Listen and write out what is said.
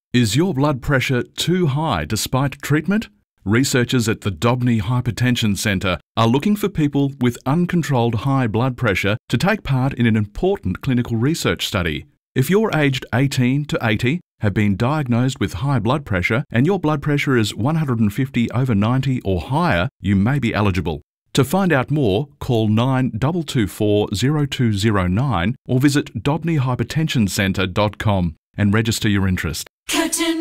Is your blood pressure too high despite treatment? Researchers at the Dobney Hypertension Centre are looking for people with uncontrolled high blood pressure to take part in an important clinical research study. If you're aged 18 to 80, have been diagnosed with high blood pressure and your blood pressure is 150/90 or higher, you may be eligible. To find out more, call 9224 0209 or visit dobneyhypertensioncentre.com and register your interest.